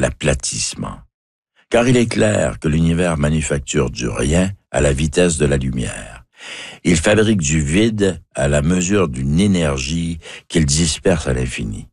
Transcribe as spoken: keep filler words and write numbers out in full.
l'aplatissement. Car il est clair que l'univers manufacture du rien à la vitesse de la lumière. Il fabrique du vide à la mesure d'une énergie qu'il disperse à l'infini.